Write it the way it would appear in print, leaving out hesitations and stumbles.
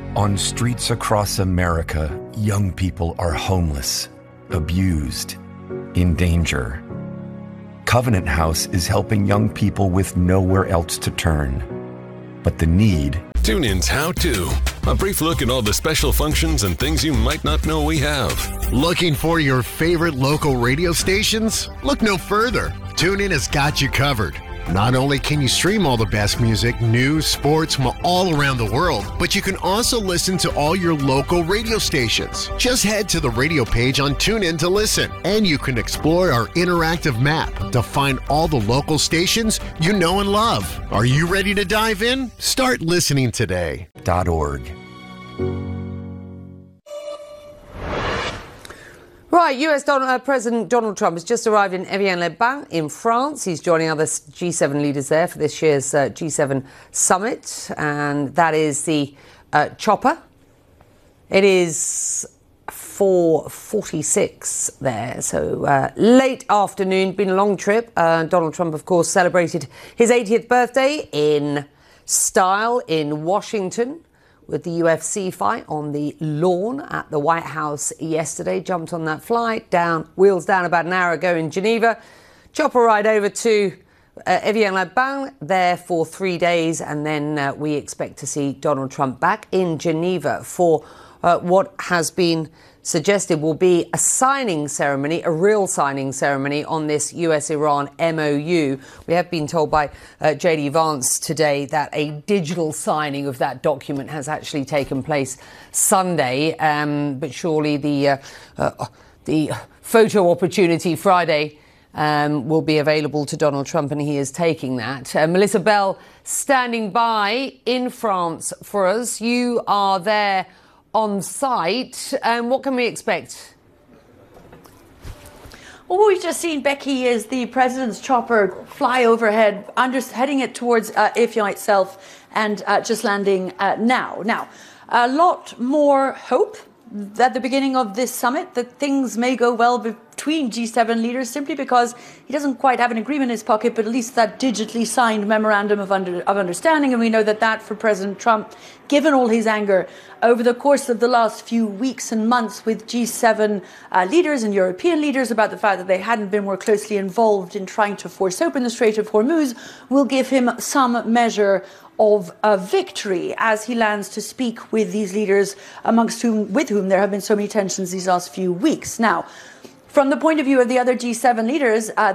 On streets across America, young people are homeless, abused, in danger. Covenant House is helping young people with nowhere else to turn. But the need... TuneIn's How To. A brief look at all the special functions and things you might not know we have. Looking for your favorite local radio stations? Look no further. TuneIn has got you covered. Not only can you stream all the best music, news, sports from all around the world, but you can also listen to all your local radio stations. Just head to the radio page on TuneIn to listen, and you can explore our interactive map to find all the local stations you know and love. Are you ready to dive in? Start listening today. .org. Right, US President Donald Trump has just arrived in Evian-les-Bains in France. He's joining other G7 leaders there for this year's G7 summit, and that is the chopper. It is 4:46 there, so late afternoon, been a long trip. Donald Trump, of course, celebrated his 80th birthday in style in Washington, with the UFC fight on the lawn at the White House yesterday. Jumped on that flight, wheels down about an hour ago in Geneva. Chopper ride over to Evian-les-Bains there for 3 days, and then we expect to see Donald Trump back in Geneva for what has been suggested will be a signing ceremony, a real signing ceremony on this US-Iran MOU. We have been told by J.D. Vance today that a digital signing of that document has actually taken place Sunday, but surely the photo opportunity Friday will be available to Donald Trump, and he is taking that. Melissa Bell standing by in France for us. You are there on site. What can we expect? Well, what we've just seen, Becky, is the president's chopper fly overhead, heading it towards Evian itself, and just landing now. Now, a lot more hope at the beginning of this summit that things may go well between G7 leaders, simply because he doesn't quite have an agreement in his pocket, but at least that digitally signed memorandum of understanding. And we know that for President Trump, given all his anger over the course of the last few weeks and months with G7 leaders and European leaders about the fact that they hadn't been more closely involved in trying to force open the Strait of Hormuz, will give him some measure of a victory as he lands to speak with these leaders, with whom there have been so many tensions these last few weeks. Now, from the point of view of the other G7 leaders,